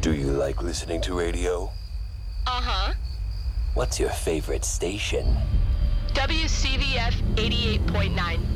Do you like listening to radio? Uh-huh. What's your favorite station? WCVF 88.9.